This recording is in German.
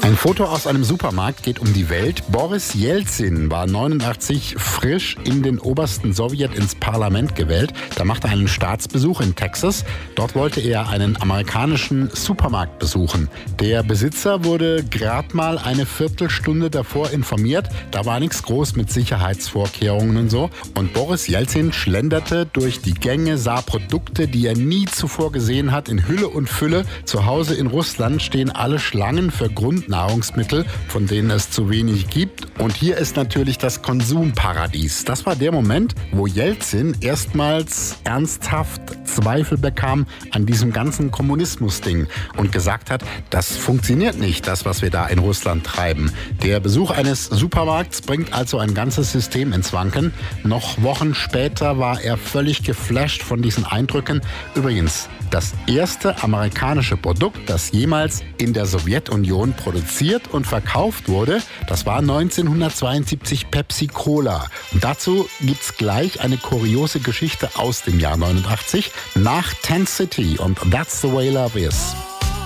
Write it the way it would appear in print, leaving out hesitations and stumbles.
Ein Foto aus einem Supermarkt geht um die Welt. Boris Jelzin war 89 frisch in den obersten Sowjet ins Parlament gewählt. Da machte er einen Staatsbesuch in Texas. Dort wollte er einen amerikanischen Supermarkt besuchen. Der Besitzer wurde gerade mal eine Viertelstunde davor informiert. Da war nichts groß mit Sicherheitsvorkehrungen und so. Und Boris Jelzin schlenderte durch die Gänge, sah Produkte, die er nie zuvor gesehen hat, in Hülle und Fülle. Zu Hause in Russland stehen alle Schlangen für Grundnahrungsmittel, von denen es zu wenig gibt. Und hier ist natürlich das Konsumparadies. Das war der Moment, wo Jelzin erstmals ernsthaft Zweifel bekam an diesem ganzen Kommunismus-Ding und gesagt hat, das funktioniert nicht, das, was wir da in Russland treiben. Der Besuch eines Supermarkts bringt also ein ganzes System ins Wanken. Noch Wochen später war er völlig geflasht von diesen Eindrücken. Übrigens, das erste amerikanische Produkt, das jemals in der Sowjetunion produziert und verkauft wurde, das war 1972 Pepsi Cola. Und dazu gibt's gleich eine kuriose Geschichte aus dem Jahr 89 nach Ten City und That's the Way Love Is.